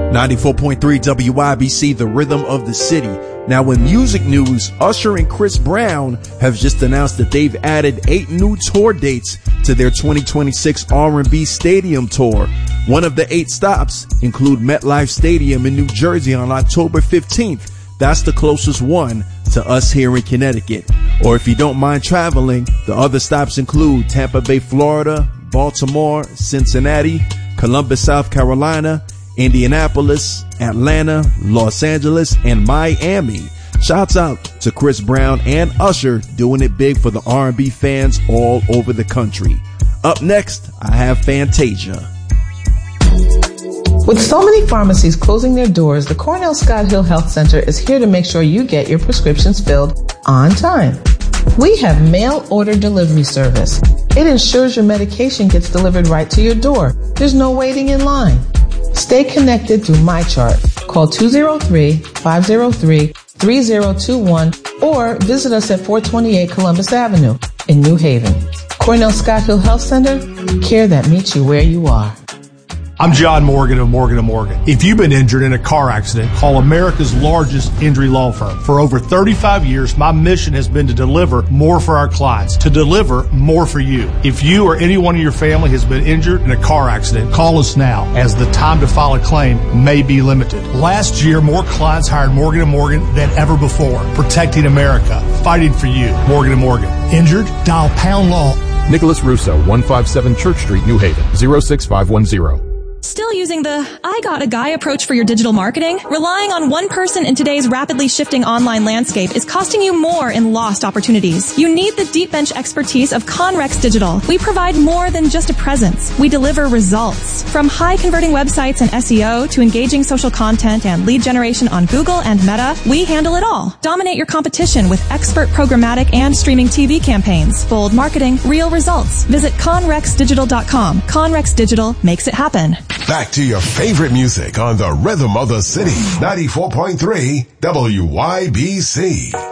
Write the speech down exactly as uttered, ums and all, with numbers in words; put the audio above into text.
ninety-four point three W I B C, the rhythm of the city. Now in music news, Usher and Chris Brown have just announced that they've added eight new tour dates to their twenty twenty-six R and B Stadium Tour. One of the eight stops include MetLife Stadium in New Jersey on October fifteenth. That's the closest one to us here in Connecticut. Or if you don't mind traveling, the other stops include Tampa Bay, Florida, Baltimore, Cincinnati, Columbus, South Carolina, Indianapolis, Atlanta, Los Angeles, and Miami. Shouts out to Chris Brown and Usher doing it big for the R and B fans all over the country. Up next, I have Fantasia. With so many pharmacies closing their doors, the Cornell Scott Hill Health Center is here to make sure you get your prescriptions filled on time. We have mail order delivery service. It ensures your medication gets delivered right to your door. There's no waiting in line. Stay connected through MyChart. Call two oh three, five oh three, three oh two one or visit us at four twenty-eight Columbus Avenue in New Haven. Cornell Scott Hill Health Center, care that meets you where you are. I'm John Morgan of Morgan and Morgan. If you've been injured in a car accident, call America's largest injury law firm. For over thirty-five years, my mission has been to deliver more for our clients, to deliver more for you. If you or anyone in your family has been injured in a car accident, call us now, as the time to file a claim may be limited. Last year, more clients hired Morgan and Morgan than ever before, protecting America, fighting for you. Morgan and Morgan. Injured? Dial pound law. Nicholas Russo, one fifty-seven Church Street, New Haven, zero six five one zero. Still using the I got a guy approach for your digital marketing? Relying on one person in today's rapidly shifting online landscape is costing you more in lost opportunities. You need the deep bench expertise of Conrex Digital. We provide more than just a presence. We deliver results. From high converting websites and S E O to engaging social content and lead generation on Google and Meta, we handle it all. Dominate your competition with expert programmatic and streaming T V campaigns. Bold marketing, real results. Visit conrex digital dot com. Conrex Digital makes it happen. Back to your favorite music on the rhythm of the city. ninety-four point three W I B C.